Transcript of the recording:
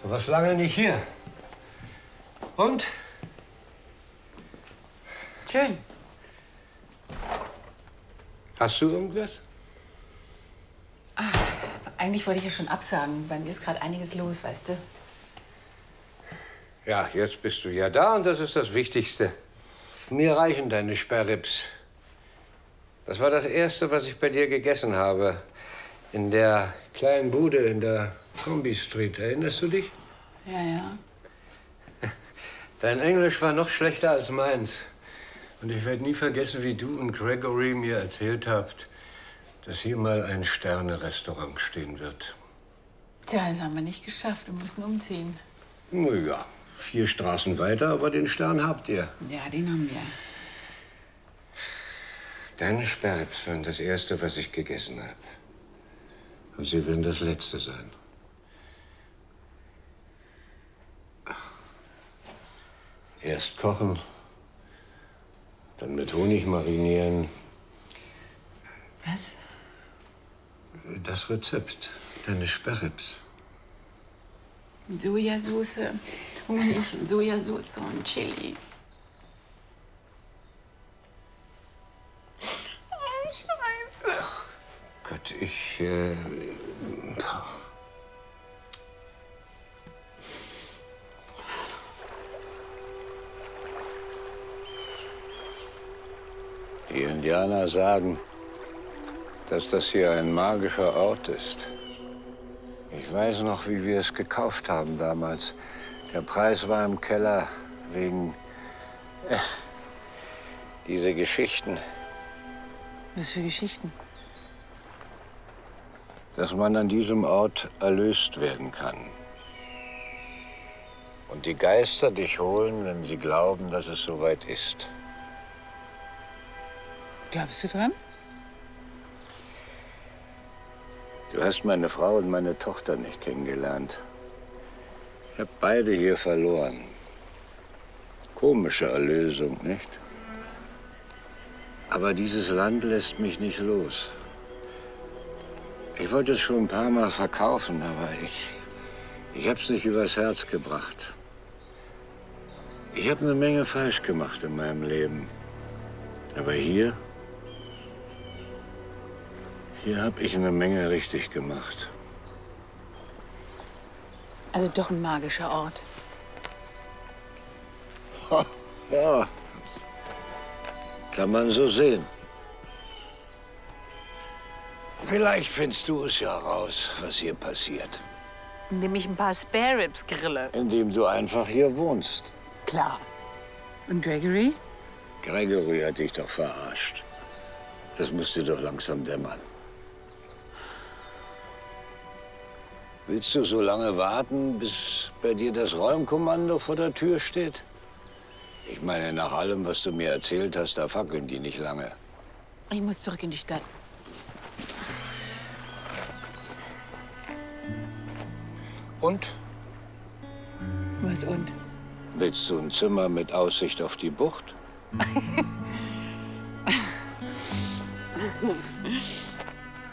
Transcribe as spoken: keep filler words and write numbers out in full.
Du warst lange nicht hier. Und? Schön. Hast du irgendwas? Ach, eigentlich wollte ich ja schon absagen. Bei mir ist gerade einiges los, weißt du? Ja, jetzt bist du ja da und das ist das Wichtigste. Mir reichen deine Sperrribs. Das war das Erste, was ich bei dir gegessen habe. In der kleinen Bude in der Combi Street. Erinnerst du dich? Ja, ja. Dein Englisch war noch schlechter als meins. Und ich werde nie vergessen, wie du und Gregory mir erzählt habt, dass hier mal ein Sterne-Restaurant stehen wird. Tja, das haben wir nicht geschafft. Wir mussten umziehen. Na ja, vier Straßen weiter, aber den Stern habt ihr. Ja, den haben wir. Deine Sperrribs waren das Erste, was ich gegessen habe. Und sie werden das Letzte sein. Erst kochen, dann mit Honig marinieren. Was? Das Rezept, deine Sperrribs. Sojasauce, Honig und Sojasauce und Chili. Oh, Scheiße. Gott, ich, äh... Die Indianer sagen, dass das hier ein magischer Ort ist. Ich weiß noch, wie wir es gekauft haben damals. Der Preis war im Keller wegen äh, diese Geschichten. Was für Geschichten? Dass man an diesem Ort erlöst werden kann. Und die Geister dich holen, wenn sie glauben, dass es soweit ist. Glaubst du dran? Du hast meine Frau und meine Tochter nicht kennengelernt. Ich habe beide hier verloren. Komische Erlösung, nicht? Aber dieses Land lässt mich nicht los. Ich wollte es schon ein paar Mal verkaufen, aber ich, ich habe es nicht übers Herz gebracht. Ich habe eine Menge falsch gemacht in meinem Leben. Aber hier, hier habe ich eine Menge richtig gemacht. Also doch ein magischer Ort. Ja, kann man so sehen. Vielleicht findest du es ja raus, was hier passiert. Indem ich ein paar Spare Ribs grille. Indem du einfach hier wohnst. Klar. Und Gregory? Gregory hat dich doch verarscht. Das musst dir doch langsam dämmern. Willst du so lange warten, bis bei dir das Räumkommando vor der Tür steht? Ich meine, nach allem, was du mir erzählt hast, da fackeln die nicht lange. Ich muss zurück in die Stadt. Und? Was und? Willst du ein Zimmer mit Aussicht auf die Bucht?